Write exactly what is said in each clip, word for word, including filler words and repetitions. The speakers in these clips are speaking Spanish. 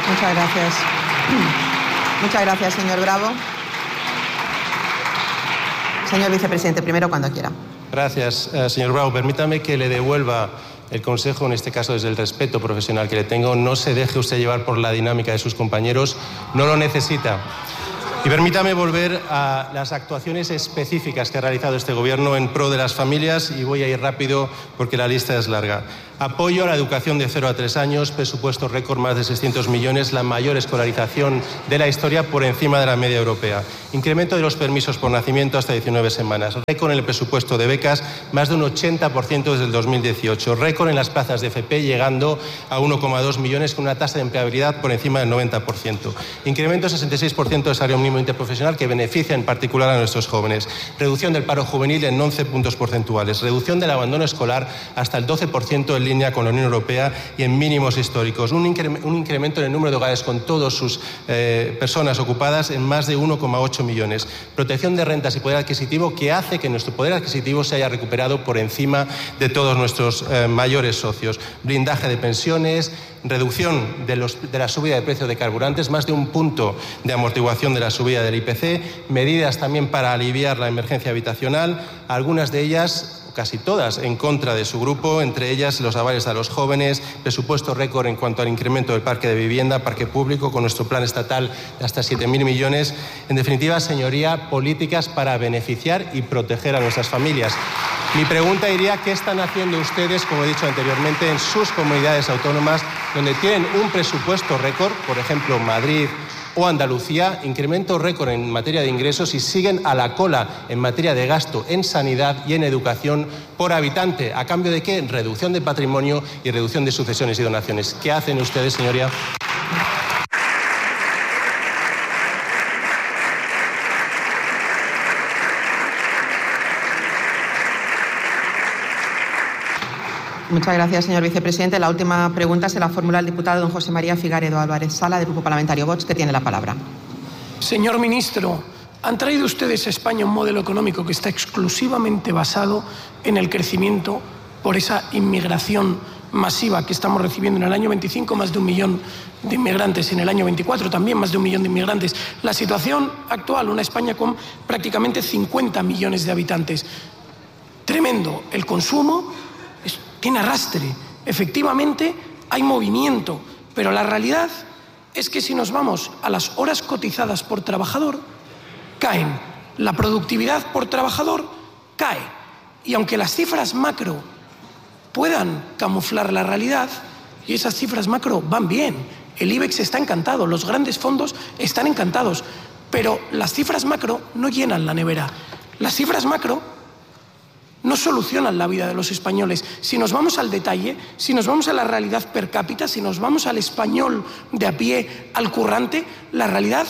Muchas gracias. Muchas gracias, señor Bravo. Señor vicepresidente, primero cuando quiera. Gracias, eh, señor Bravo. Permítame que le devuelva el consejo, en este caso desde el respeto profesional que le tengo. No se deje usted llevar por la dinámica de sus compañeros, no lo necesita. Y permítame volver a las actuaciones específicas que ha realizado este Gobierno en pro de las familias, y voy a ir rápido porque la lista es larga. Apoyo a la educación de cero a tres años, presupuesto récord más de seiscientos millones, la mayor escolarización de la historia por encima de la media europea. Incremento de los permisos por nacimiento hasta diecinueve semanas. Récord en el presupuesto de becas, más de un ochenta por ciento desde el dos mil dieciocho. Récord en las plazas de F P, llegando a uno coma dos millones con una tasa de empleabilidad por encima del noventa por ciento. Incremento del sesenta y seis por ciento del salario mínimo interprofesional, que beneficia en particular a nuestros jóvenes. Reducción del paro juvenil en once puntos porcentuales. Reducción del abandono escolar hasta el doce por ciento en línea con la Unión Europea y en mínimos históricos. Un, incre un incremento en el número de hogares con todas sus eh, personas ocupadas en más de uno coma ocho millones. Protección de rentas y poder adquisitivo, que hace que nuestro poder adquisitivo se haya recuperado por encima de todos nuestros eh, mayores socios. Blindaje de pensiones, reducción de, los, de la subida de precio de carburantes, más de un punto de amortiguación de la subida del I P C, medidas también para aliviar la emergencia habitacional, algunas de ellas, casi todas, en contra de su grupo, entre ellas los avales a los jóvenes, presupuesto récord en cuanto al incremento del parque de vivienda, parque público, con nuestro plan estatal de hasta siete mil millones. En definitiva, señoría, políticas para beneficiar y proteger a nuestras familias. Mi pregunta iría: ¿qué están haciendo ustedes, como he dicho anteriormente, en sus comunidades autónomas, donde tienen un presupuesto récord, por ejemplo, Madrid o Andalucía, incremento récord en materia de ingresos, y siguen a la cola en materia de gasto en sanidad y en educación por habitante? ¿A cambio de qué? Reducción de patrimonio y reducción de sucesiones y donaciones. ¿Qué hacen ustedes, señoría? Muchas gracias, señor vicepresidente. La última pregunta se la formula el diputado don José María Figaredo Álvarez Sala, del Grupo Parlamentario Vox, que tiene la palabra. Señor ministro, han traído ustedes a España un modelo económico que está exclusivamente basado en el crecimiento por esa inmigración masiva que estamos recibiendo en el año veinticinco, más de un millón de inmigrantes, en el año veinticuatro también más de un millón de inmigrantes. La situación actual, una España con prácticamente cincuenta millones de habitantes. Tremendo. El consumo es, tiene arrastre. Efectivamente, hay movimiento, pero la realidad es que si nos vamos a las horas cotizadas por trabajador, caen. La productividad por trabajador cae. Y aunque las cifras macro puedan camuflar la realidad, y esas cifras macro van bien, el IBEX está encantado, los grandes fondos están encantados, pero las cifras macro no llenan la nevera. Las cifras macro no solucionan la vida de los españoles. Si nos vamos al detalle, si nos vamos a la realidad per cápita, si nos vamos al español de a pie, al currante, la realidad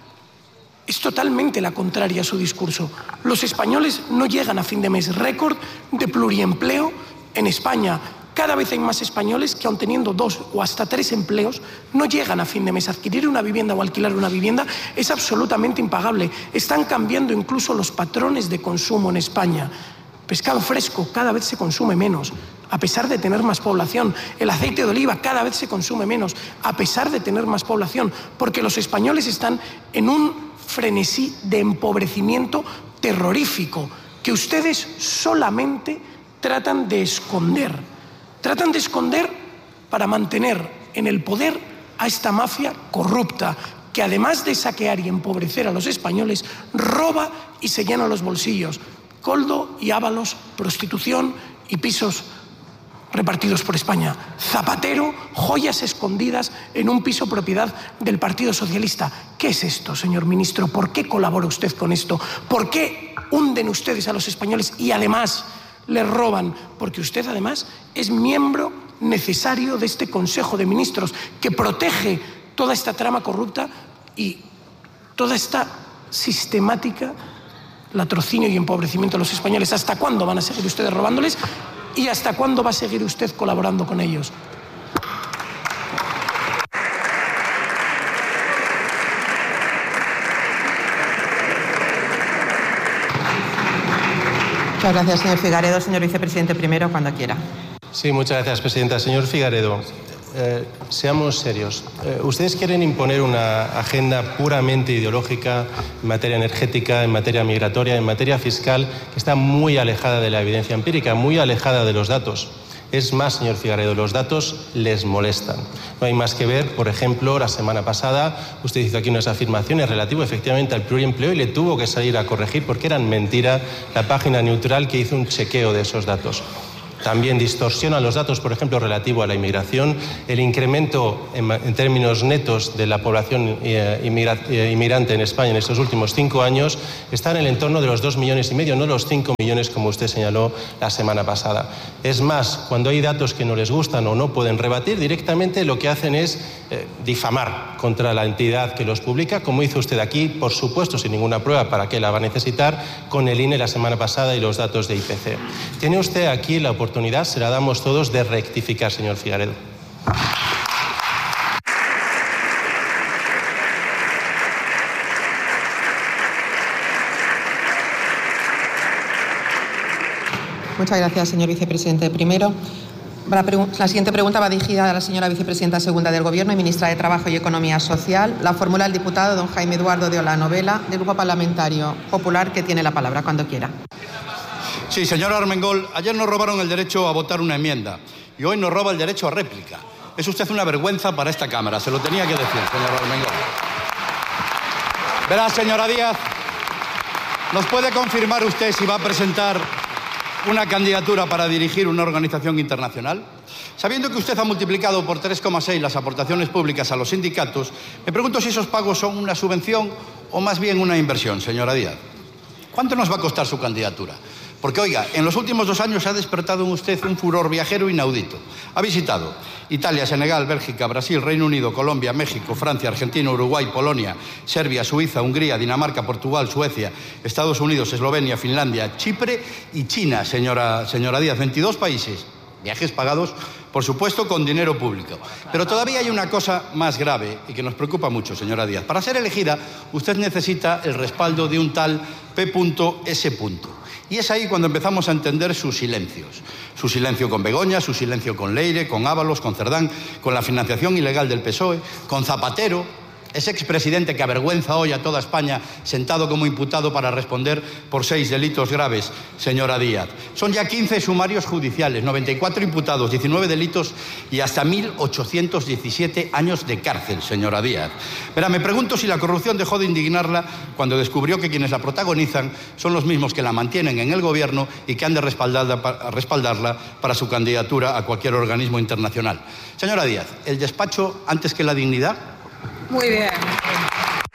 es totalmente la contraria a su discurso. Los españoles no llegan a fin de mes. Récord de pluriempleo en España. Cada vez hay más españoles que, aun teniendo dos o hasta tres empleos, no llegan a fin de mes. Adquirir una vivienda o alquilar una vivienda es absolutamente impagable. Están cambiando incluso los patrones de consumo en España. Pescado fresco cada vez se consume menos, a pesar de tener más población. El aceite de oliva cada vez se consume menos, a pesar de tener más población, porque los españoles están en un frenesí de empobrecimiento terrorífico que ustedes solamente tratan de esconder. Tratan de esconder para mantener en el poder a esta mafia corrupta, que además de saquear y empobrecer a los españoles, roba y se llena los bolsillos. Coldo y Ábalos, prostitución y pisos repartidos por España. Zapatero, joyas escondidas en un piso propiedad del Partido Socialista. ¿Qué es esto, señor ministro? ¿Por qué colabora usted con esto? ¿Por qué hunden ustedes a los españoles y además les roban? Porque usted además es miembro necesario de este Consejo de Ministros que protege toda esta trama corrupta y toda esta sistemática latrocinio y empobrecimiento de los españoles. ¿Hasta cuándo van a seguir ustedes robándoles? ¿Y hasta cuándo va a seguir usted colaborando con ellos? Muchas gracias, señor Figaredo. Señor vicepresidente, primero, cuando quiera. Sí, muchas gracias, presidenta. Señor Figaredo, eh, seamos serios. Eh, ustedes quieren imponer una agenda puramente ideológica en materia energética, en materia migratoria, en materia fiscal, que está muy alejada de la evidencia empírica, muy alejada de los datos. Es más, señor Figaredo, los datos les molestan. No hay más que ver, por ejemplo, la semana pasada usted hizo aquí unas afirmaciones relativas efectivamente al pluriempleo y le tuvo que salir a corregir porque eran mentira la página neutral que hizo un chequeo de esos datos. También distorsionan los datos, por ejemplo, relativo a la inmigración. El incremento en, en términos netos de la población eh, inmigra, eh, inmigrante en España en estos últimos cinco años está en el entorno de los dos millones y medio, no los cinco millones como usted señaló la semana pasada. Es más, cuando hay datos que no les gustan o no pueden rebatir, directamente lo que hacen es eh, difamar contra la entidad que los publica, como hizo usted aquí, por supuesto, sin ninguna prueba, ¿para qué la va a necesitar?, con el I N E la semana pasada y los datos de I P C. Tiene usted aquí la oportunidad, se la damos todos, de rectificar, señor Figaredo. Muchas gracias, señor vicepresidente. Primero, la, la siguiente pregunta va dirigida a la señora vicepresidenta segunda del Gobierno y ministra de Trabajo y Economía Social. La formula el diputado don Jaime Eduardo de Olanovela, del Grupo Parlamentario Popular, que tiene la palabra cuando quiera. Sí, señor Armengol, ayer nos robaron el derecho a votar una enmienda y hoy nos roba el derecho a réplica. Es usted una vergüenza para esta Cámara, se lo tenía que decir, señor Armengol. Verá, señora Díaz, ¿nos puede confirmar usted si va a presentar una candidatura para dirigir una organización internacional? Sabiendo que usted ha multiplicado por tres coma seis las aportaciones públicas a los sindicatos, me pregunto si esos pagos son una subvención o más bien una inversión, señora Díaz. ¿Cuánto nos va a costar su candidatura? Porque, oiga, en los últimos dos años ha despertado en usted un furor viajero inaudito. Ha visitado Italia, Senegal, Bélgica, Brasil, Reino Unido, Colombia, México, Francia, Argentina, Uruguay, Polonia, Serbia, Suiza, Hungría, Dinamarca, Portugal, Suecia, Estados Unidos, Eslovenia, Finlandia, Chipre y China, señora, señora Díaz. veintidós países. Viajes pagados, por supuesto, con dinero público. Pero todavía hay una cosa más grave y que nos preocupa mucho, señora Díaz. Para ser elegida, usted necesita el respaldo de un tal P S Y es ahí cuando empezamos a entender sus silencios. Su silencio con Begoña, su silencio con Leire, con Ábalos, con Cerdán, con la financiación ilegal del P S O E, con Zapatero, ese expresidente que avergüenza hoy a toda España, sentado como imputado para responder por seis delitos graves, señora Díaz. Son ya quince sumarios judiciales, noventa y cuatro imputados, diecinueve delitos y hasta mil ochocientos diecisiete años de cárcel, señora Díaz. Verá, me pregunto si la corrupción dejó de indignarla cuando descubrió que quienes la protagonizan son los mismos que la mantienen en el gobierno y que han de respaldarla, respaldarla para su candidatura a cualquier organismo internacional. Señora Díaz, ¿el despacho antes que la dignidad? Muy bien.